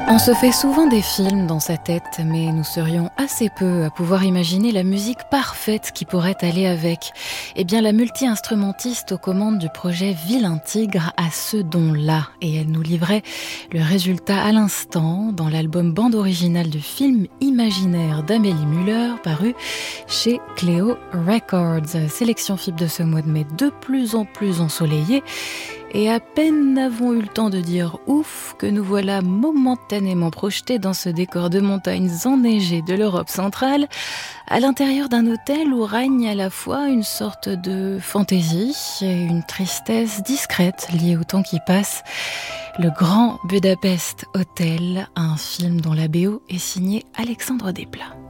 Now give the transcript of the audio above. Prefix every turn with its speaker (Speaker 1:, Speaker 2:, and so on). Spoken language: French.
Speaker 1: On se fait souvent des films dans sa tête, mais nous serions assez peu à pouvoir imaginer la musique parfaite qui pourrait aller avec. Eh bien, la multi-instrumentiste aux commandes du projet Vilain Tigre a ce don-là, et elle nous livrait le résultat à l'instant dans l'album bande originale du film imaginaire d'Amélie Muller, paru chez Cléo Records. Sélection FIP de ce mois de mai de plus en plus ensoleillé. Et à peine n'avons eu le temps de dire ouf que nous voilà momentanément projetés dans ce décor de montagnes enneigées de l'Europe centrale, à l'intérieur d'un hôtel où règne à la fois une sorte de fantaisie et une tristesse discrète liée au temps qui passe. Le Grand Budapest Hotel, un film dont la BO est signée Alexandre Desplat.